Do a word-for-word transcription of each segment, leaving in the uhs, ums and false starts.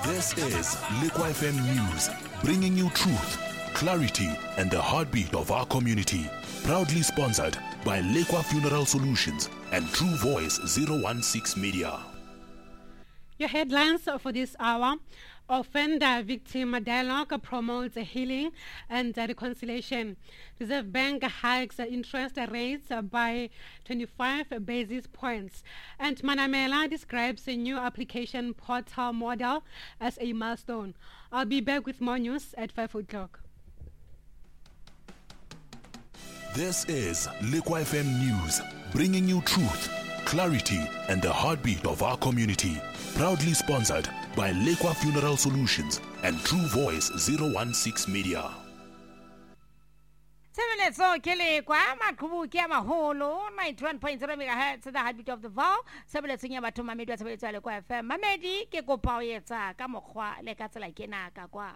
This is Lekwa F M News, bringing you truth, clarity, and the heartbeat of our community. Proudly sponsored by Lekwa Funeral Solutions and True Voice zero one six Media. Your headlines for this hour. Offender-victim dialogue promotes healing and reconciliation. Reserve Bank hikes interest rates by twenty-five basis points. And Manamela describes a new application portal model as a milestone. I'll be back with more news at five o'clock. This is Lekwa F M News, bringing you truth, clarity, and the heartbeat of our community. Proudly sponsored by Lekwa Funeral Solutions and True Voice zero one six Media. Sebeletso ke Lekwa maqhubu ke maholo ninety-one point zero megahertz the heartbeat of the Vaal. Sebeletso nya batho mamedi wa sebeletso ya Lekwa F M. Mamedi ke kopa o etsa ka mokgwa le ka tsela ke na ka kwa.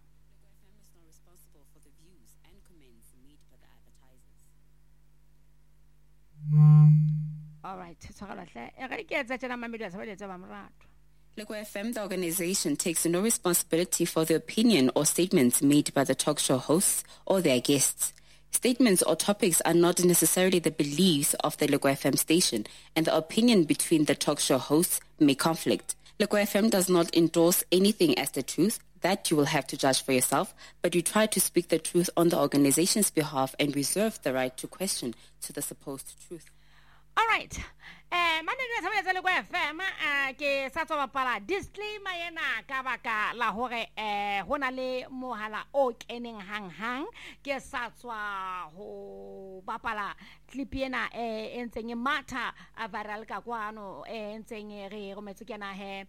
All right, Lekwa F M, the organization, takes no responsibility for the opinion or statements made by the talk show hosts or their guests. Statements or topics are not necessarily the beliefs of the Lekwa F M station, and the opinion between the talk show hosts may conflict. Lekwa F M does not endorse anything as the truth. That you will have to judge for yourself, but we try to speak the truth on the organization's behalf and reserve the right to question to the supposed truth. All right. Eh manene sa bele Lekwa F M eh ke sa tswa bapala disclaimer yena ka baka la hore eh hona le mohala o keneng hang hang ke sa tswa ho bapala clip yena eh entseng e matha a viral ka kwano eh entseng re go metse kena he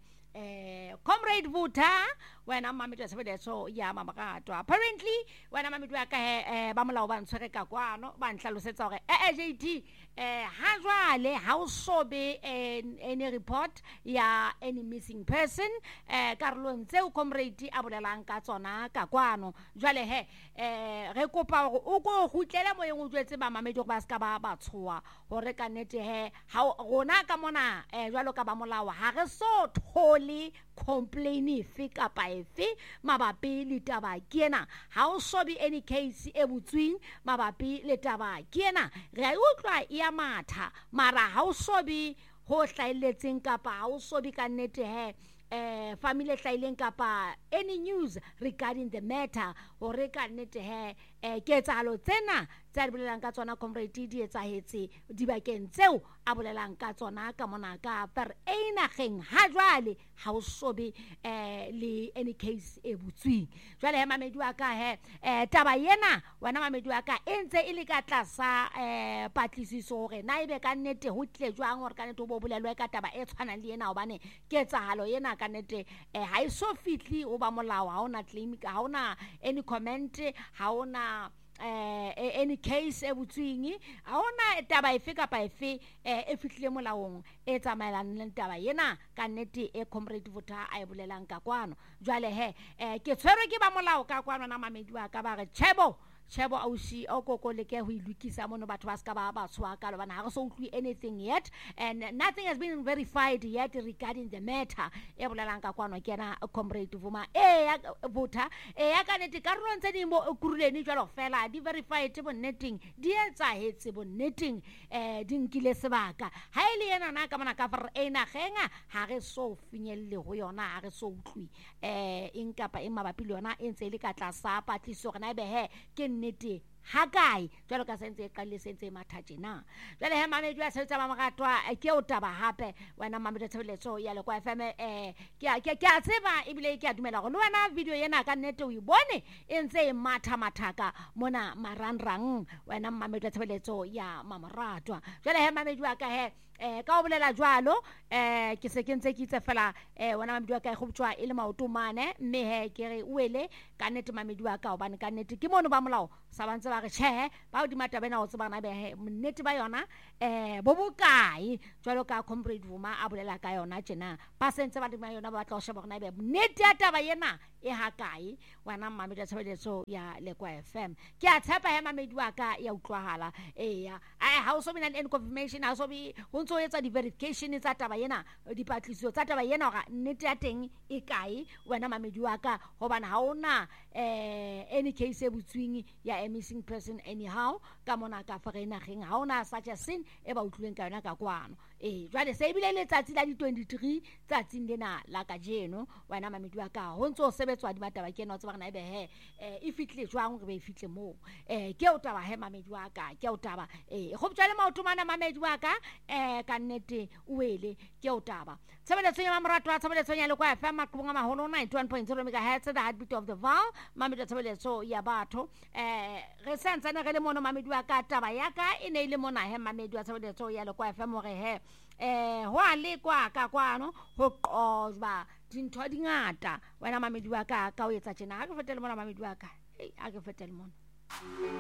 eh Comrade Vuta wena mamedi sebeletso ya mamakato apparently wena mamedi wa ka eh ba molao ba ntshwere ka kwano ba nhlalosetsa hore eh J T eh ha jwale ha o sobe any report ya any missing person eh karolong tseo Comrade a bolelang ka tsona ka kwano jwale he eh re kopa hore o go gutlele mo yeng o jwetse ba mamedi go ba ska ba ba tshoa hore ka nete he ha rona ka mona eh jwalo ka ba molao ha re so thole complain ife kapa efe mabapi le taba kena ha o sobe any case e butswing mabapi le taba kena re a utlwa ya matha mara ha o sobe ho hlailetseng kapa ha o sobe ka nete he eh family hlaileng kapa any news regarding the matter hore ka nete he eh ketsalo tsena tsa bolelang ka tsona Comrade di etsahetse dibakeng tseo a bolelang ka tsona ka mona ka per ena geng ha jwale ha o sobe eh le any case e butswing jwale he mamedi wa ka he eh taba yena wena mamedi wa ka entse e le ka tlasa eh patlisiso hore na ibe ka nnete ho tle jwang hore ka nnete o bo bolelwe ka taba e tshwanang le yena hobane ketsahalo yena ka nnete eh ha iso fitli o ba molao ha ona claim ha ona any comment ha ona eh any case e butswing ha ona taba efe kapa efe e fitlile molaong e tsamaelang le taba yena ka nnete e Comrade Vuta a e bolelang ka kwano jwale he ke tshwerwe ke ba molao ka kwano na mamedi wa ka ba re chebo chebo ausi o koko le ke ho ilukisa mono batho ba ska ba ba tswa ka lobana ha re so utlwi anything yet and nothing has been verified yet regarding the matter e bolelang ka kwano kena Comrade Vuma e ya Vuta e ya ka nete ka rona tse di mo kuruleni jwalo fela di verified bo netting di etsa hetse bo netting eh di nkile sebaka ha ile yena na ka mona ka for ena genga ha re so finyelle ho yona ha re so utlwi eh inkapa e mabapi le yona e ntse ile ka tlasa patliso rena be he ke nnete hakai jwalo ka sentse qale sentse mathaje na jwale he mamedi wa setsa mamakatwa ke o taba hape wena mamedi tshebeletso ya Lekwa F M eh ke ke ke a tseba ebile ke a dumela go le wena video yena ka nnete o ibone e ntse e matha mathaka mona maranrang wena mamedi tshebeletso ya mamaratwa jwale he mamedi wa ka he eh ka o bolela jwalo eh ke se ke ntse ke itse fela eh wena mamedi wa ka go btswa ile maoto mane mme he ke re uele ka nnete mamedi wa ka obane ka nnete ke mono ba molao sa bantse ba re che ba o di mata bena o tseba na be he nnete ba yona eh bo bokai jwalo ka Comrade Vuma a bolela ka yona tjena ba sentse ba di ma yona ba tla o sheba na be nnete ya taba yena e hakai wena mamedi tshebeletso ya Lekwa F M ke a tshepa he mamedi wa ka ya utlwahala eh ya ai ha o so bina le confirmation ha so bi ho ntse o etsa di-verification tsa taba ena dipatlisiso tsa taba ena hore nnete ya teng e kae wena mamedi wa ka hobane ha ona eh any case e butswing ya a missing person anyhow ka mona ka foreignageng ha ona such a sin e ba utlwileng ka yona ka kwano eh jwale se ebile letsatsi la di twenty-three tsatsing lena la ka jeno wena mamedi wa ka ho ntse o sebetswa di bataba ke ena o tseba na ebe he eh e fitle jwang re be e fitle mo eh ke o taba he mamedi wa ka ke o taba eh go botsa le maoto mana mamedi wa ka eh ka nnete uele ke o taba tshebeletso ya mamarato a tshebeletso ya Lekwa F M maqhubung maholo ninety-one point zero megahertz the heartbeat of the Vaal mamedi tshebeletso ya batho eh re sentse ne re le mono mamedi wa ka taba ya ka e ne ile mona he mamedi wa tshebeletso ya Lekwa F M re he eh ho a le kwa ka kwano ho qozba dintho dingata wena mamedi wa ka ka o etsa tjena ha ke fetele mona mamedi wa ka ei ha ke fetele mona